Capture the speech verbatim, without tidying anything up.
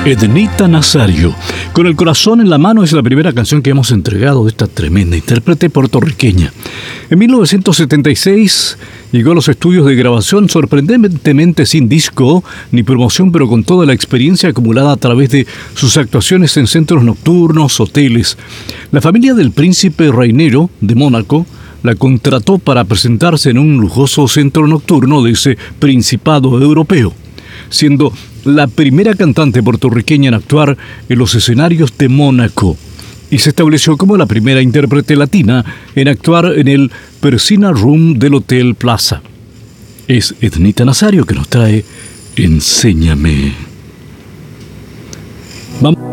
Ednita Nazario, con el corazón en la mano, es la primera canción que hemos entregado de esta tremenda intérprete puertorriqueña. En mil novecientos setenta y seis llegó a los estudios de grabación sorprendentemente sin disco ni promoción, pero con toda la experiencia acumulada a través de sus actuaciones en centros nocturnos, hoteles. La familia del príncipe Reinero de Mónaco la contrató para presentarse en un lujoso centro nocturno de ese principado europeo, siendo la primera cantante puertorriqueña en actuar en los escenarios de Mónaco, y se estableció como la primera intérprete latina en actuar en el Persina Room del Hotel Plaza. Es Ednita Nazario que nos trae Enséñame. Vamos.